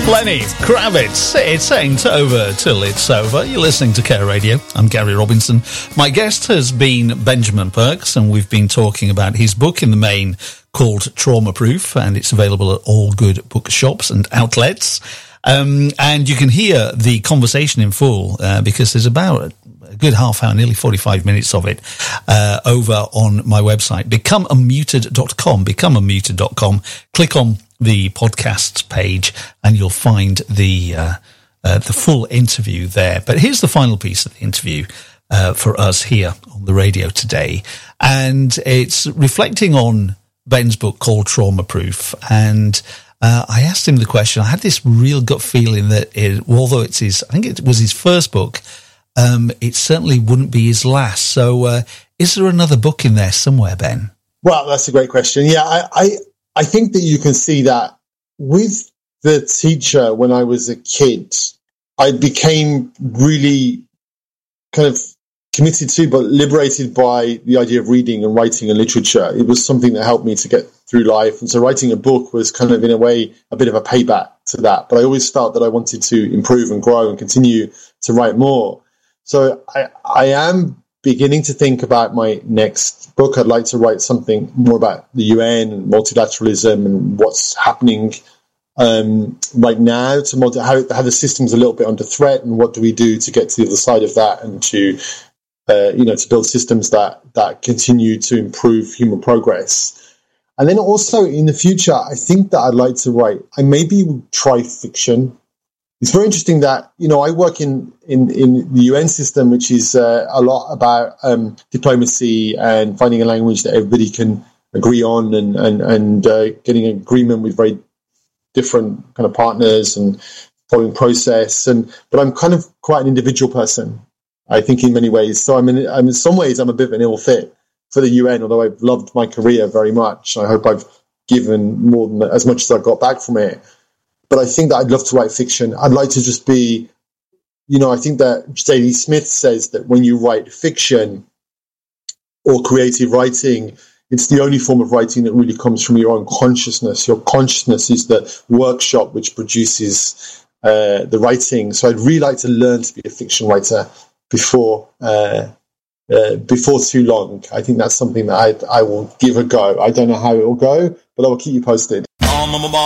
Lenny Kravitz. It ain't over till it's over. You're listening to Care Radio. I'm Gary Robinson. My guest has been Benjamin Perks, and we've been talking about his book in the main called Trauma Proof, and it's available at all good bookshops and outlets. And you can hear the conversation in full because there's about a good half hour, nearly 45 minutes of it over on my website, becomeunmuted.com, becomeunmuted.com. Click on the podcasts page and you'll find the full interview there. But here's the final piece of the interview for us here on the radio today. And it's reflecting on Ben's book called Trauma Proof. And I asked him the question. I had this real gut feeling that although I think it was his first book, it certainly wouldn't be his last. So is there another book in there somewhere, Ben? Well, that's a great question. Yeah, I think that you can see that with the teacher when I was a kid, I became really kind of committed to, but liberated by the idea of reading and writing and literature. It was something that helped me to get through life. And so writing a book was kind of, in a way, a bit of a payback to that. But I always felt that I wanted to improve and grow and continue to write more. So I am beginning to think about my next book. I'd like to write something more about the UN and multilateralism and what's happening right now, to how the system's a little bit under threat, and what do we do to get to the other side of that, and to to build systems that continue to improve human progress. And then also in the future, I think that I'd like to write, I maybe would try fiction. It's very interesting that, I work in the UN system, which is a lot about diplomacy and finding a language that everybody can agree on, and getting an agreement with very different kind of partners and following process. But I'm kind of quite an individual person, I think, in many ways. So in some ways, I'm a bit of an ill fit for the UN, although I've loved my career very much. I hope I've given more than as much as I got back from it. But I think that I'd love to write fiction. I'd like to just be, I think that Zadie Smith says that when you write fiction or creative writing, it's the only form of writing that really comes from your own consciousness. Your consciousness is the workshop which produces the writing. So I'd really like to learn to be a fiction writer before too long. I think that's something that I will give a go. I don't know how it will go, but I will keep you posted.